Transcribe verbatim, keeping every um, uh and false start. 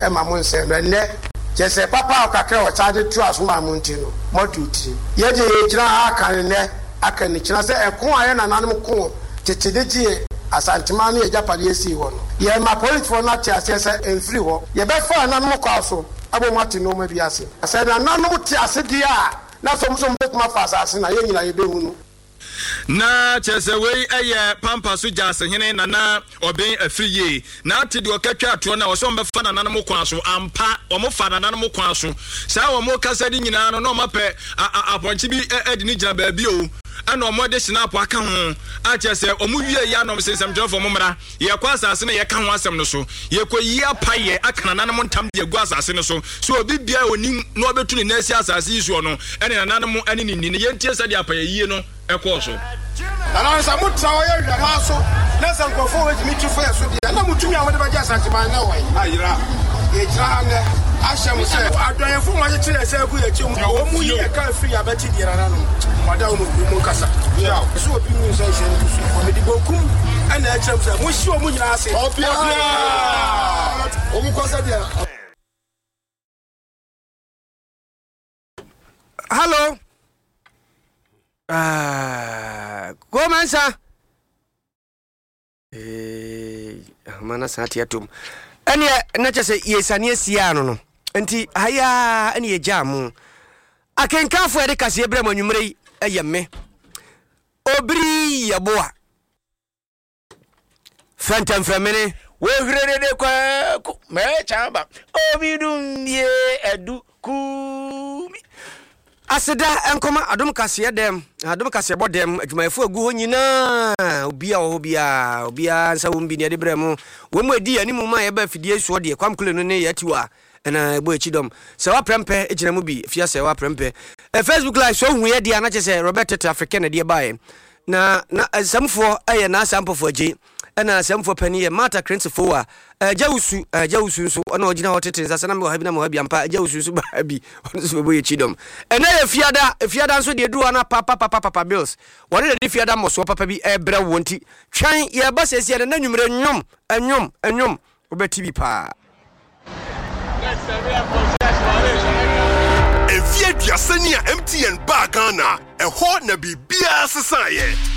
ma mo nsem ne je se papa o kakra o charge to asoma mo ntino mo duty ye je ye jira aka ne aka ni kira se ekon aye na nanom ko tete de ji asantema na ye japade esi wo no ye ma police for na tia se se enfri ho ye be fa nanom ko aso abo mati no ma bi ase ase na nanom tia ase dia na so so mbekuma fa asase na ye nyina ye be hunu na chese we eye pampa so jase hene na na oben afriye na ate de okatwa ato na wo so mbefa na nanom kwan so ampa wo mo fa na nanom kwan so sa wo mo kasa di nyina no no mape aponchi bi edi ni gina ba bi o ana o mo de snap aka ho a chese o mo wie ya no sensem jofo mo mra ye kwa asase na ye ka ho asem no so ye ko yi apaye aka na nanom ntam de gu asase no so so obi bia oni no obetu ni na si asase isu no ene na nanom ene ni ni ye ntie se de apaye yi no ekoso ana sa mutra wo ye hwa so na san ko fo we mi tu fo so dia na mutumi a wode ba ja santi ban na wai ayira ye jira ne ashem se adon fo ma je tire se ku ye chim wo mu ye ka free abati dia na no wada no mu kasa ya so obi mu se se so ko me di bokum ana a chem se mu shi o mu nyina ase obia o mu kosa dia. Hello. Ah, komansa. Eh, mana sati atum. Ene na chese yesane asia no no. Enti haya ene ye jamu. Akenkafo ede kase ebrem anwumre eyeme. Obri yaboa. Fantam famene we hurere de kwa me chamba. Obidum ye edu kumi. Aseda enkoma adom kase dem adom kase bodem adwumayefo agu ho nyina obia wo bia obia nsa wo mbi ne de bremu wo mu adi animu ma ye ba fidie so de kwamkule no ne yatiwa na ebo echidom se wa prempe ejina mu bi fia se wa prempe e Facebook live so hu ye dia na chese Robert Tete African de bae na na samfo aye na sampofo agi na samfo pani ye Mata Krensfo a jawusu jawusu nso ona ogina hotete nsa na me ha bi na mo ha bi ampa jawusu nso ba bi ono so bo ye chidom ena ye fiada fiada nso de duru na papa papa papa bills wone de fiada mo so papa bi e bra wonti twan ye ba sese na nwumre nwom enwom enwom obeti bi pa If you just send your M T N back on, a hot na be beer society.